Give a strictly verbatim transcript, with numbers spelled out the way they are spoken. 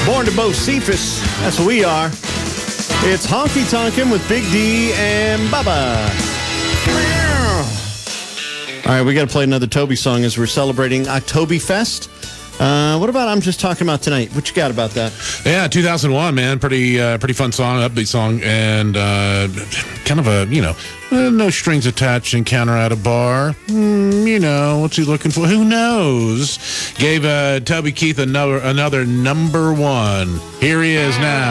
Born to boast Cephas. That's what we are. It's Honky Tonkin' with Big D and Bubba. All right, we got to play another Toby song as we're celebrating Oktoberfest. Uh, what about I'm Just Talking About Tonight? What you got about that? Yeah, two thousand one, man. Pretty uh, pretty fun song, upbeat song, and uh, kind of a, you know, uh, no strings attached encounter at a bar. Mm, you know, what's he looking for? Who knows? Gave uh, Toby Keith another, another number one. Here he is now.